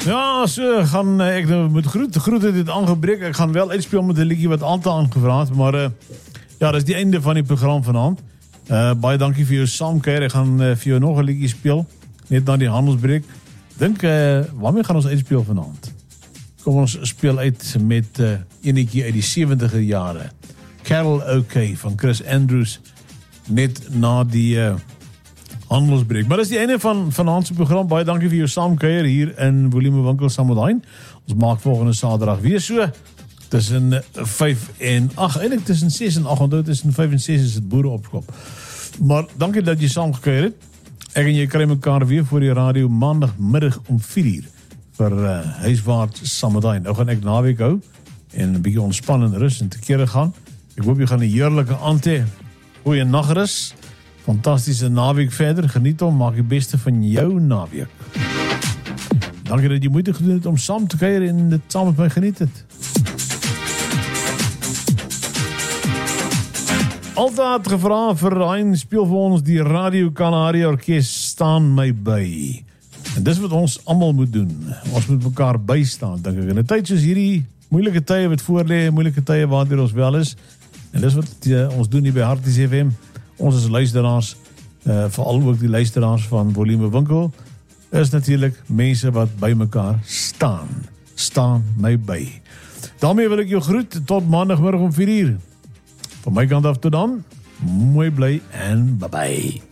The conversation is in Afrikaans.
Ja, so gaan ek nou met groet het dit aangebreek. Ek gaan wel uitspeel met 'n liedjie wat altyd aangevra het, maar ja, dis die einde van die program vanaand. Baie dankie vir jou saamkuier. Ek gaan vir jou nog 'n liedjie speel net na die handelsbreek. Dink waarmee gaan ons uitspeel vanaand? Kom ons speel uit met enetjie uit die 70er jare. Carol OK van Chris Andrews net na die handelsbreek. Maar dis die einde van vanaand se program. Baie dankie vir jou saamkuier hier in Volume Winkel Samudain. Ons maak volgende Saterdag weer so tussen 5 en 8. Eintlik tussen 6 en 8. Onthou tussen 5 en 6 is dit boere opskop. Maar dankie dat jy saamgekuier het. Ek en jy kry mekaar weer voor die radio maandagmiddag om 4:00 vir Huiswaarts Samudain. Nou gaan ek naweek hou en 'n bietjie ontspan en rus en te kere gaan. Ek hoop jy gaan 'n heerlike aand hê. Goeie nagrus. Fantastiese naweek verder. Geniet hom, maak die beste van jou naweek. Dankie dat jy moeite gedoen het om saam te kuier en dit saam met my geniet het. Altyd gevra vir Ryan, speel vir ons die Radio Kanarie Orkees Staan My By. En dis wat ons almal moet doen. Ons moet mekaar bystaan, dink ek. In 'n tyd soos hierdie, moeilike tye wat voorlê, moeilike tye waardeur ons wel is. En dis wat ons doen hier by Harties FM. Ons is luisteraars, veral ook die luisteraars van Volume Winkel, is natuurlik mense wat by mekaar staan. Staan my by. Daarmee wil ek jou groet tot maandagmiddag om 4:00. Van my kant af tot dan, mooi bly en bye bye.